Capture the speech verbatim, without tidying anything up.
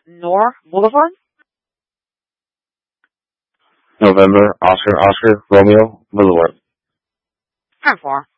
Nor Boulevard? November, Oscar, Oscar, Romeo, Boulevard. ten four.